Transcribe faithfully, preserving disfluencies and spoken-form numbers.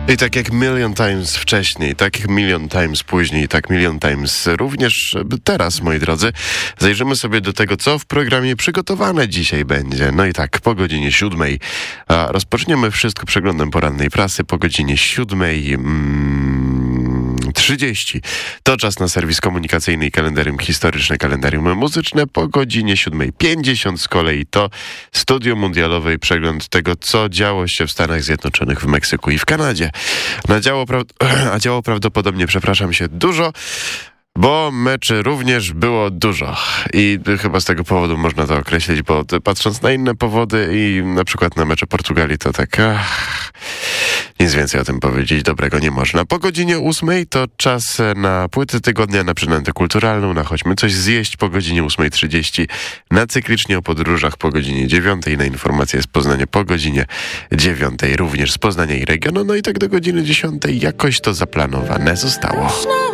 I tak jak million times wcześniej, tak jak million times później, tak million times również teraz, moi drodzy, zajrzymy sobie do tego, co w programie przygotowane dzisiaj będzie. No i tak, po godzinie siódmej a rozpoczniemy wszystko przeglądem porannej prasy. Po godzinie siódmej mm, trzydzieści to czas na serwis komunikacyjny i kalendarium historyczne, kalendarium muzyczne. Po godzinie siódmej pięćdziesiąt z kolei to studio mundialowe i przegląd tego, co działo się w Stanach Zjednoczonych, w Meksyku i w Kanadzie. Na działo, pra- a działo prawdopodobnie, przepraszam się, dużo, bo meczy również było dużo i chyba z tego powodu można to określić, bo patrząc na inne powody i na przykład na mecze Portugalii, to tak ach, nic więcej o tym powiedzieć dobrego nie można. Po godzinie ósmej to czas na płyty tygodnia, na przynętę kulturalną, na choćmy coś zjeść po godzinie ósmej trzydzieści, na cyklicznie o podróżach po godzinie dziewiątej, na informacje z Poznania po godzinie dziewiątej, również z Poznania i regionu, no i tak do godziny dziesiątej jakoś to zaplanowane zostało.